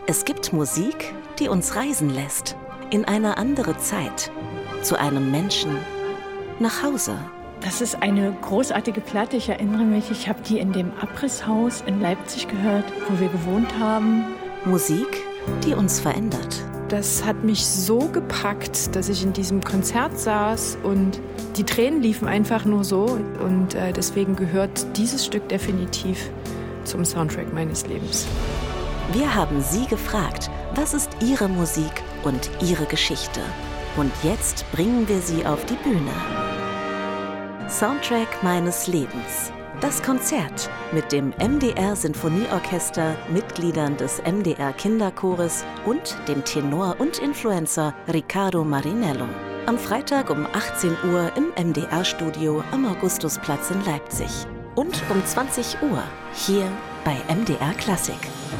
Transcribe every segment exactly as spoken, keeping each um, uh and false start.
Es gibt Musik, die uns reisen lässt. In eine andere Zeit. Zu einem Menschen. Nach Hause. Das ist eine großartige Platte. Ich erinnere mich, ich habe die in dem Abrisshaus in Leipzig gehört, wo wir gewohnt haben. Musik, die uns verändert. Das hat mich so gepackt, dass ich in diesem Konzert saß und die Tränen liefen einfach nur so. Und äh, deswegen gehört dieses Stück definitiv zum Soundtrack meines Lebens. Wir haben Sie gefragt, was ist Ihre Musik und Ihre Geschichte? Und jetzt bringen wir Sie auf die Bühne. Soundtrack meines Lebens. Das Konzert mit dem M D R Sinfonieorchester, Mitgliedern des M D R Kinderchores und dem Tenor und Influencer Riccardo Marinello. Am Freitag um achtzehn Uhr im M D R-Studio am Augustusplatz in Leipzig. Und um zwanzig Uhr hier bei M D R Klassik.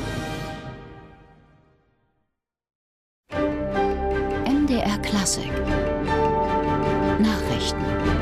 M D R Klassik. Nachrichten.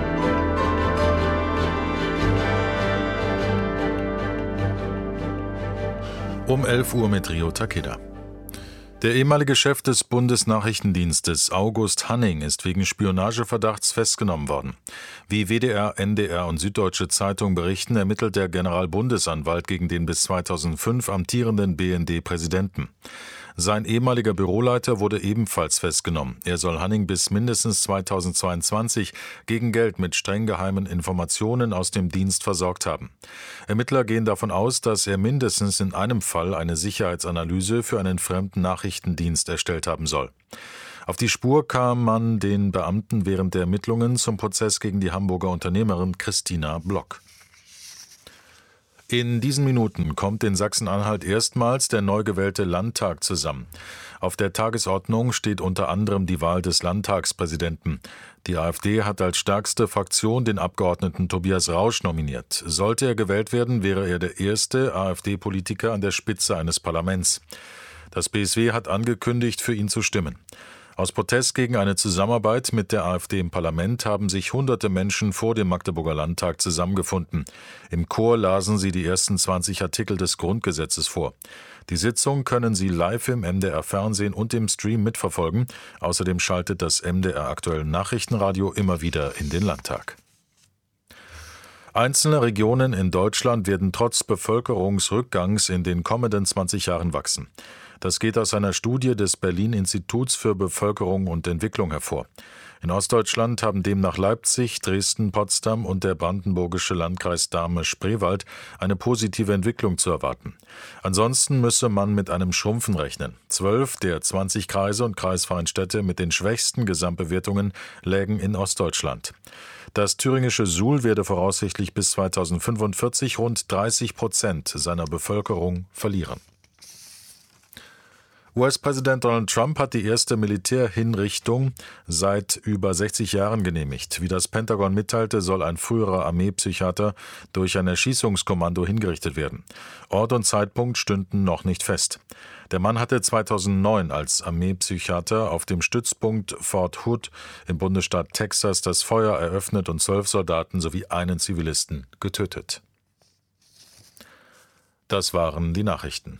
Um elf Uhr mit Rio Takeda. Der ehemalige Chef des Bundesnachrichtendienstes August Hanning ist wegen Spionageverdachts festgenommen worden. Wie W D R, N D R und Süddeutsche Zeitung berichten, ermittelt der Generalbundesanwalt gegen den bis zweitausendfünf amtierenden B N D-Präsidenten. Sein ehemaliger Büroleiter wurde ebenfalls festgenommen. Er soll Hanning bis mindestens zweitausendzweiundzwanzig gegen Geld mit streng geheimen Informationen aus dem Dienst versorgt haben. Ermittler gehen davon aus, dass er mindestens in einem Fall eine Sicherheitsanalyse für einen fremden Nachrichtendienst erstellt haben soll. Auf die Spur kam man den Beamten während der Ermittlungen zum Prozess gegen die Hamburger Unternehmerin Christina Block. In diesen Minuten kommt in Sachsen-Anhalt erstmals der neu gewählte Landtag zusammen. Auf der Tagesordnung steht unter anderem die Wahl des Landtagspräsidenten. Die AfD hat als stärkste Fraktion den Abgeordneten Tobias Rausch nominiert. Sollte er gewählt werden, wäre er der erste AfD-Politiker an der Spitze eines Parlaments. Das B S W hat angekündigt, für ihn zu stimmen. Aus Protest gegen eine Zusammenarbeit mit der AfD im Parlament haben sich hunderte Menschen vor dem Magdeburger Landtag zusammengefunden. Im Chor lasen sie die ersten zwanzig Artikel des Grundgesetzes vor. Die Sitzung können Sie live im M D R-Fernsehen und im Stream mitverfolgen. Außerdem schaltet das M D R Aktuelle Nachrichtenradio immer wieder in den Landtag. Einzelne Regionen in Deutschland werden trotz Bevölkerungsrückgangs in den kommenden zwanzig Jahren wachsen. Das geht aus einer Studie des Berlin-Instituts für Bevölkerung und Entwicklung hervor. In Ostdeutschland haben demnach Leipzig, Dresden, Potsdam und der brandenburgische Landkreis Dahme-Spreewald eine positive Entwicklung zu erwarten. Ansonsten müsse man mit einem Schrumpfen rechnen. Zwölf der zwanzig Kreise und kreisfreien Städte mit den schwächsten Gesamtbewertungen lägen in Ostdeutschland. Das thüringische Suhl werde voraussichtlich bis zweitausendfünfundvierzig rund dreißig Prozent seiner Bevölkerung verlieren. U S-Präsident Donald Trump hat die erste Militärhinrichtung seit über sechzig Jahren genehmigt. Wie das Pentagon mitteilte, soll ein früherer Armeepsychiater durch ein Erschießungskommando hingerichtet werden. Ort und Zeitpunkt stünden noch nicht fest. Der Mann hatte zweitausendneun als Armeepsychiater auf dem Stützpunkt Fort Hood im Bundesstaat Texas das Feuer eröffnet und zwölf Soldaten sowie einen Zivilisten getötet. Das waren die Nachrichten.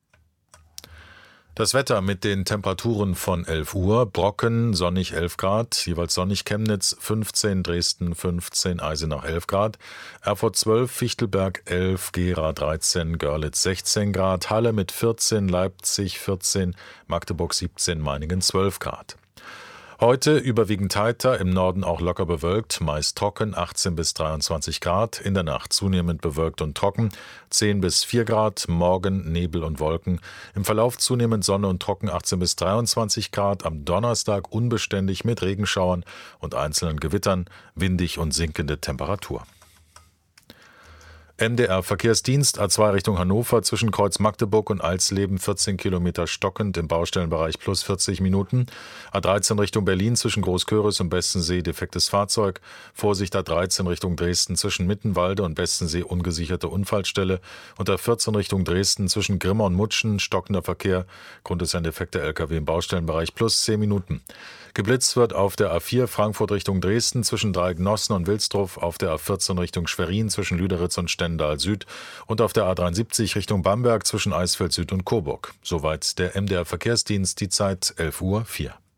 Das Wetter mit den Temperaturen von elf Uhr, Brocken, sonnig elf Grad, jeweils sonnig Chemnitz fünfzehn, Dresden fünfzehn, Eisenach elf Grad, Erfurt zwölf, Fichtelberg elf, Gera dreizehn, Görlitz sechzehn Grad, Halle mit vierzehn, Leipzig vierzehn, Magdeburg siebzehn, Meiningen zwölf Grad. Heute überwiegend heiter, im Norden auch locker bewölkt, meist trocken, achtzehn bis dreiundzwanzig Grad, in der Nacht zunehmend bewölkt und trocken, zehn bis vier Grad, morgen Nebel und Wolken, im Verlauf zunehmend Sonne und trocken, achtzehn bis dreiundzwanzig Grad, am Donnerstag unbeständig mit Regenschauern und einzelnen Gewittern, windig und sinkende Temperatur. M D R-Verkehrsdienst A zwei Richtung Hannover zwischen Kreuz Magdeburg und Alsleben vierzehn Kilometer stockend im Baustellenbereich plus vierzig Minuten. A dreizehn Richtung Berlin zwischen Großköris und Bestensee defektes Fahrzeug. Vorsicht A dreizehn Richtung Dresden zwischen Mittenwalde und Bestensee ungesicherte Unfallstelle. Und A vierzehn Richtung Dresden zwischen Grimma und Mutschen stockender Verkehr. Grund ist ein defekter L K W im Baustellenbereich plus zehn Minuten. Geblitzt wird auf der A vier Frankfurt Richtung Dresden zwischen Dreiecknossen und Wilsdruff, auf der A vierzehn Richtung Schwerin zwischen Lüderitz und Stendal Stendal Süd und auf der A dreiundsiebzig Richtung Bamberg zwischen Eisfeld Süd und Coburg. Soweit der M D R Verkehrsdienst, die Zeit elf Uhr vier.